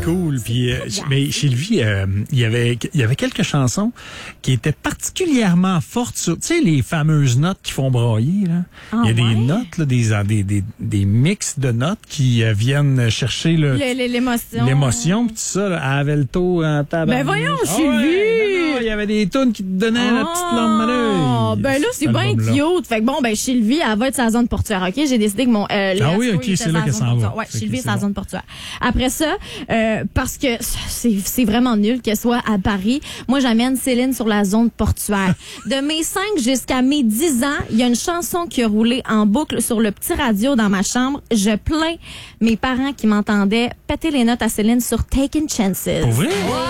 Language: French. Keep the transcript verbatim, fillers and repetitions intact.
cool. Puis, euh, mais chez lui, euh, il y avait, il y avait quelques chansons qui étaient particulièrement fortes sur, tu sais, les fameuses notes qui font brailler, là. Ah, il y a ouais? des notes, là, des, des, des, des mix de notes qui euh, viennent chercher le, Le- le- L'émotion. l'émotion, pis tout ça, là, elle avait le taux en tabac. Ben voyons, Ah Sylvie! ouais, non, non, il y avait des tunes qui te donnaient la petite lampe à l'œil. Oh, ben là, c'est Cet bien album-là. cute. Fait que bon, ben, Sylvie, elle va être sa zone portuaire, OK? J'ai décidé que mon, euh, Léa Ah oui, Sco, OK, il était c'est là sa qu'elle zone s'en va. portuaire. Ouais, C'est Sylvie que est c'est sa bon. zone portuaire. Après ça, euh, parce que c'est, c'est vraiment nul qu'elle soit à Paris, moi, j'amène Céline sur la zone portuaire. De mes cinq jusqu'à mes dix ans, il y a une chanson qui a roulé en boucle sur le petit radio dans ma chambre. Je plains mes parents qui m'entendaient péter les notes à Céline sur Taking Chances. Pour vrai?